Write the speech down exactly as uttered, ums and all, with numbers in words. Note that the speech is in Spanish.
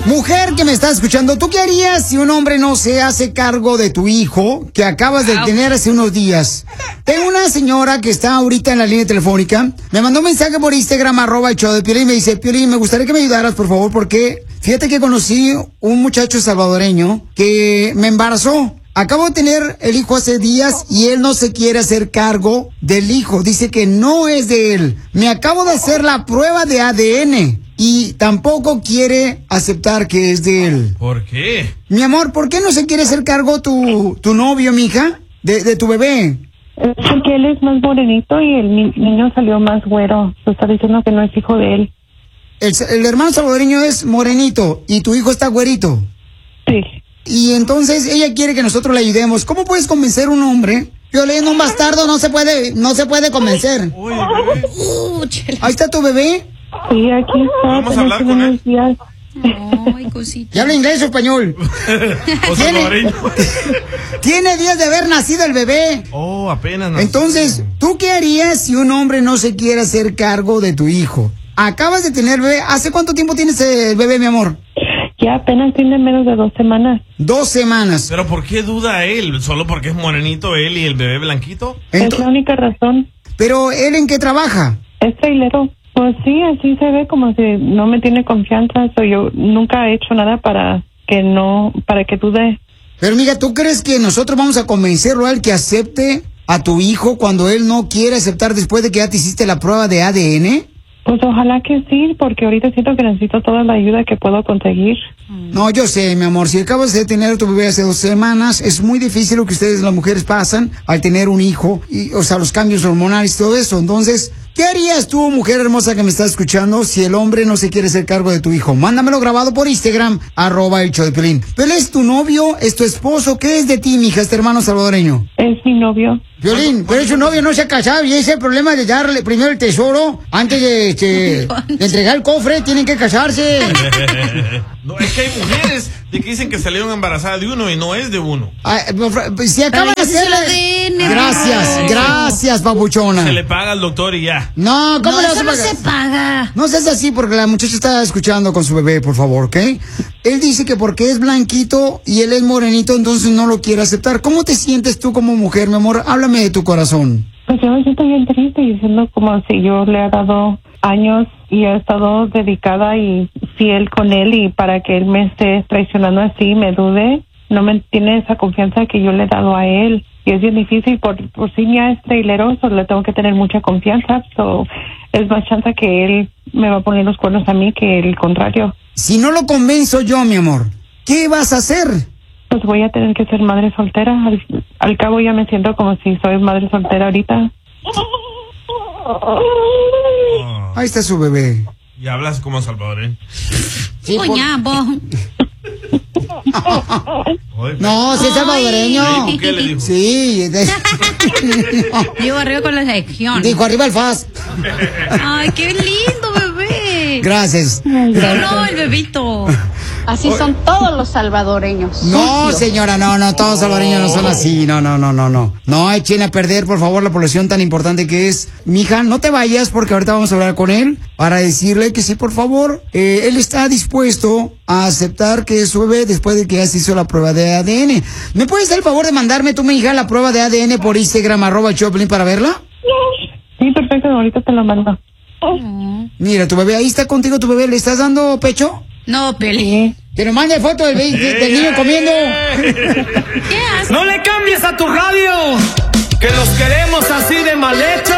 Mujer que me está escuchando, ¿tú qué harías si un hombre no se hace cargo de tu hijo que acabas de tener hace unos días? Tengo una señora que está ahorita en la línea telefónica, me mandó un mensaje por Instagram, arroba el show de Piolín, y me dice, Piolín, me gustaría que me ayudaras, por favor, porque fíjate que conocí un muchacho salvadoreño que me embarazó. Acabo de tener el hijo hace días y él no se quiere hacer cargo del hijo. Dice que no es de él. Me acabo de hacer la prueba de A D N y tampoco quiere aceptar que es de él. ¿Por qué? Mi amor, ¿por qué no se quiere hacer cargo tu, tu novio, mija, de, de tu bebé? Es porque él es más morenito y el ni- niño salió más güero. Se está diciendo que no es hijo de él. El, el hermano salvadoreño es morenito y tu hijo está güerito. Sí. Y entonces ella quiere que nosotros le ayudemos. ¿Cómo puedes convencer a un hombre? Violín, un bastardo no se puede, no se puede convencer. Uy, bebé. Uh, chela. Ahí está tu bebé. Sí, aquí está. Vamos a apenas hablar tiene con él. unos días. Ay, cosita. ¿Ya habla inglés o español? O ¿Tiene? salvadoreño. Tiene días de haber nacido el bebé. Oh, apenas nació. Entonces, ¿tú qué harías si un hombre no se quiere hacer cargo de tu hijo? Acabas de tener bebé. ¿Hace cuánto tiempo tienes el bebé, mi amor? Ya apenas tiene menos de dos semanas. Dos semanas. ¿Pero por qué duda él? ¿Solo porque es morenito él y el bebé blanquito? Ento- Es la única razón. Pero, ¿él en qué trabaja? Es trailero. Pues sí, así se ve como si no me tiene confianza. So yo nunca he hecho nada para que no, para que dude. Pero, mira, ¿tú crees que nosotros vamos a convencerlo a él que acepte a tu hijo cuando él no quiere aceptar después de que ya te hiciste la prueba de A D N? Pues ojalá que sí, porque ahorita siento que necesito toda la ayuda que puedo conseguir. No, yo sé, mi amor, si acabas de tener a tu bebé hace dos semanas, es muy difícil lo que ustedes, las mujeres, pasan al tener un hijo, y, o sea, los cambios hormonales y todo eso. Entonces, ¿qué harías tú, mujer hermosa que me estás escuchando, si el hombre no se quiere hacer cargo de tu hijo? Mándamelo grabado por Instagram, arroba el show de Piolín. ¿Pero es tu novio, es tu esposo? ¿Qué es de ti, mija, este hermano salvadoreño? Es mi novio. Violín, pero su novio no se ha casado y ese es el problema de darle primero el tesoro antes de, este, de entregar el cofre, tienen que casarse. No, es que hay mujeres de que dicen que salieron embarazadas de uno y no es de uno. Ah, si acaban de Pero ese es el hacerle... A D N, Gracias, bro. gracias, papuchona. Se le paga al doctor y ya. No, ¿cómo No, le vas eso a no pagar? se paga. No seas así porque la muchacha está escuchando con su bebé, por favor, ¿ok? Él dice que porque es blanquito y él es morenito, entonces no lo quiere aceptar. ¿Cómo te sientes tú como mujer, mi amor? Háblame de tu corazón. Pues yo me siento bien triste diciendo como si yo le he dado años y he estado dedicada y fiel con él y para que él me esté traicionando así, me dude, no me tiene esa confianza que yo le he dado a él. Y es bien difícil, por, por si ya es trailero, so le tengo que tener mucha confianza, so es más chance que él me va a poner los cuernos a mí que el contrario. Si no lo convenzo yo, mi amor, ¿qué vas a hacer? Pues voy a tener que ser madre soltera. Al, al cabo ya me siento como si soy madre soltera ahorita. Ahí está su bebé. Y hablas como salvadoreño. Sí, por- Coñapo. Oye, No, si es salvadoreño. ¿Le dijo qué le dijo? Sí. de- Llevo arriba con la sección. Dijo arriba el faz. Ay, qué lindo, bebé. Gracias. No, no, el bebito. Así son todos los salvadoreños. No, Sucios. señora, no, no, todos salvadoreños no son así, no, no, no, no, no. No echen a perder, por favor, la población tan importante que es. Mija, no te vayas porque ahorita vamos a hablar con él para decirle que sí, por favor, eh, él está dispuesto a aceptar que es su bebé después de que ya se hizo la prueba de A D N. ¿Me puedes dar el favor de mandarme tú, mi hija, la prueba de A D N por Instagram, arroba Choplin, para verla? Sí, perfecto, ahorita te lo mando. Mira, tu bebé, ahí está contigo tu bebé, ¿le estás dando pecho? No, Peli. Sí. Que nos mande foto del, be- del niño comiendo. ¿Qué haces? No le cambies a tu radio, que los queremos así de mal hecho.